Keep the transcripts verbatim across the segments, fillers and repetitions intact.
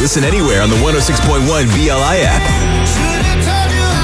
Listen anywhere on the one oh six point one V L I app.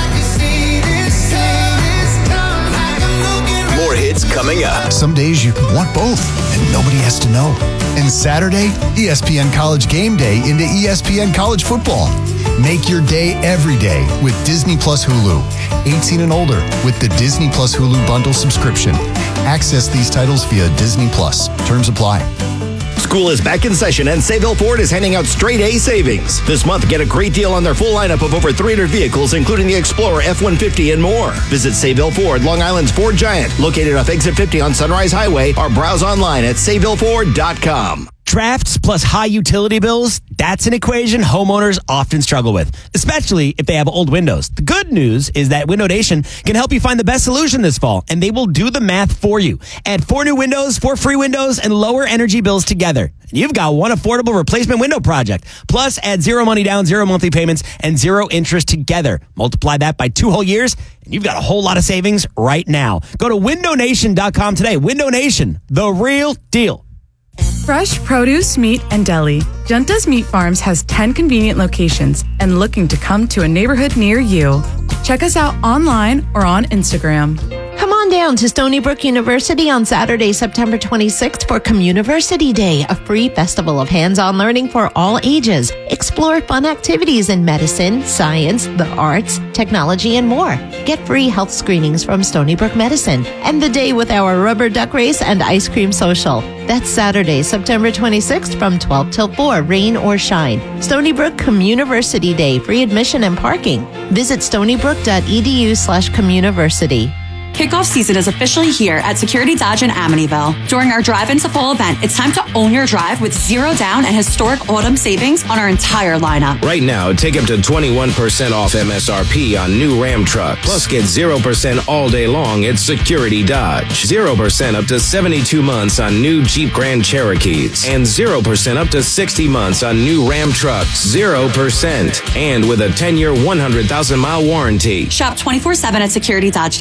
More hits coming up. Some days you want both, and nobody has to know. And Saturday, E S P N College Game Day into E S P N College Football. Make your day every day with Disney Plus Hulu. eighteen and older with the Disney Plus Hulu bundle subscription. Access these titles via Disney Plus. Terms apply. School is back in session, and Sayville Ford is handing out straight A savings. This month, get a great deal on their full lineup of over three hundred vehicles, including the Explorer F one fifty and more. Visit Sayville Ford, Long Island's Ford Giant, located off Exit fifty on Sunrise Highway, or browse online at sayville ford dot com. Drafts plus high utility bills, that's an equation homeowners often struggle with, especially if they have old windows. The good news is that Window Nation can help you find the best solution this fall, and they will do the math for you. Add four new windows, four free windows, and lower energy bills together. You've got one affordable replacement window project. Plus, add zero money down, zero monthly payments, and zero interest together. Multiply that by two whole years, and you've got a whole lot of savings right now. Go to window nation dot com today. Window Nation, the real deal. Fresh produce, meat, and deli. Junta's Meat Farms has ten convenient locations and looking to come to a neighborhood near you. Check us out online or on Instagram. Come on down to Stony Brook University on Saturday, September twenty-sixth for Communiversity Day, a free festival of hands-on learning for all ages. Explore fun activities in medicine, science, the arts, technology, and more. Get free health screenings from Stony Brook Medicine. End the day with our rubber duck race and ice cream social. That's Saturday, September twenty-sixth from twelve till four, rain or shine. Stony Brook Communiversity Day, free admission and parking. Visit stonybrook.edu slash communiversity. Kickoff season is officially here at Security Dodge in Amityville. During our Drive Into Fall event, it's time to own your drive with zero down and historic autumn savings on our entire lineup. Right now, take up to twenty-one percent off M S R P on new Ram trucks. Plus, get zero percent all day long at Security Dodge. zero percent up to seventy-two months on new Jeep Grand Cherokees. And zero percent up to sixty months on new Ram trucks. zero percent. And with a ten-year, one hundred thousand mile warranty. Shop twenty-four seven at Security Dodge.